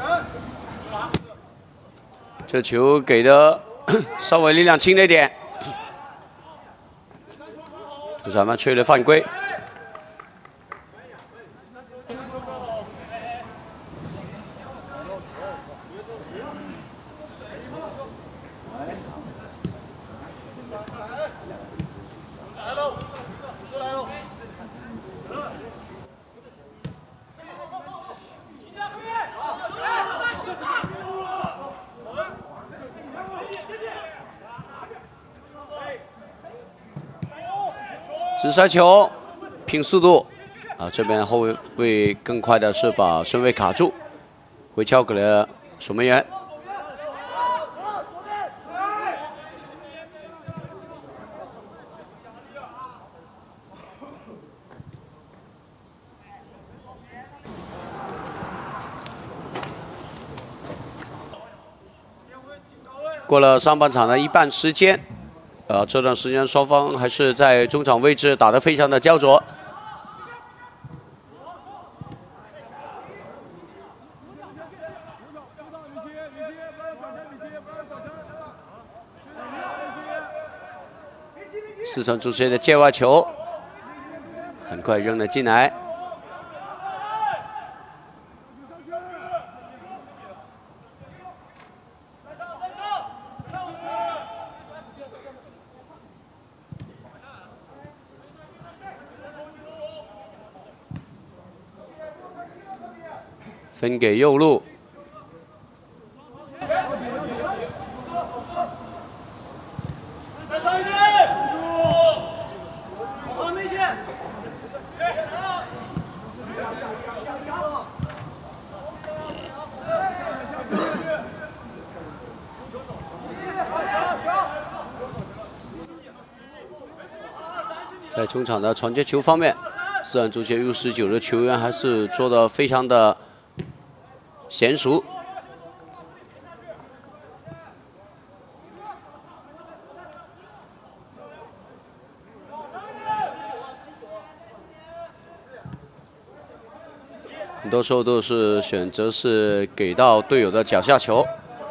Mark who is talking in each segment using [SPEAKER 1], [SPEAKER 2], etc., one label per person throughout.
[SPEAKER 1] 这球给的稍微力量轻了一点，主裁判吹了犯规。 直塞球，拼速度啊！这边后卫更快的是把身位卡住，回敲给了守门员。过了上半场的一半时间。 这段时间双方还是在中场位置打得非常的焦灼。四川足协的界外球，很快扔了进来。 分给右路，在中场的传接球方面，四川足协 U19的球员还是做得非常的 娴熟，很多时候都是选择是给到队友的脚下球。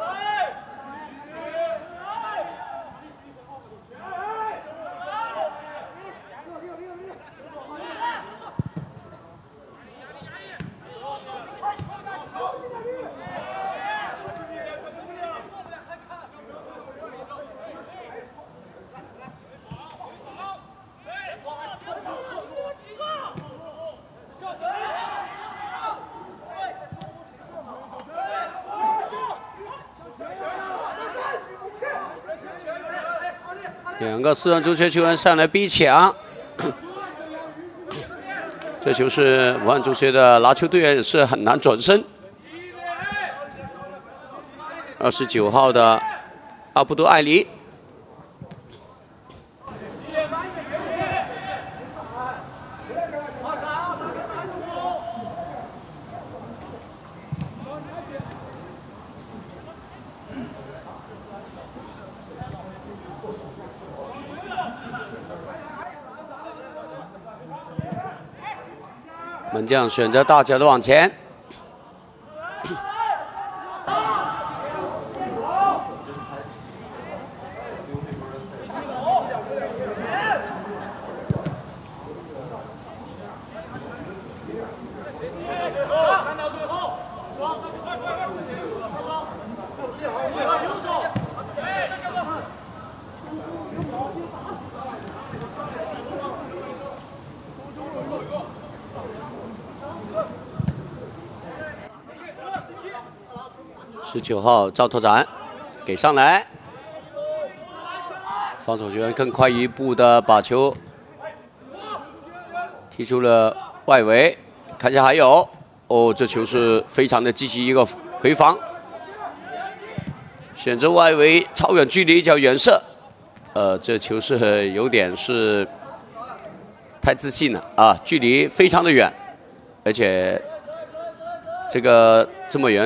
[SPEAKER 1] 两个四川足协球员上来逼抢，这球是武汉足协的拿球队员也是很难转身。29号的阿布杜艾里。 门将选择大脚的往前，19号赵拓展给上来，防守球员更快一步的把球踢出了外围，看一下还有哦，这球是非常的积极一个回防，选择外围超远距离叫远射，这球是有点是太自信了啊，距离非常的远，而且这个这么远。